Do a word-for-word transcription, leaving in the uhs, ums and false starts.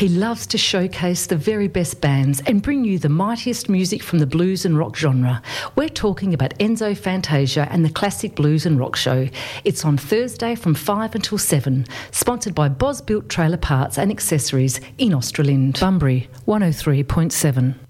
He loves to showcase the very best bands and bring you the mightiest music from the blues and rock genre. We're talking about Enzo Fantasia and the Classic Blues and Rock Show. It's on Thursday from five until seven, sponsored by Bos Built Trailer Parts and Accessories in Australind. Bunbury, one oh three point seven.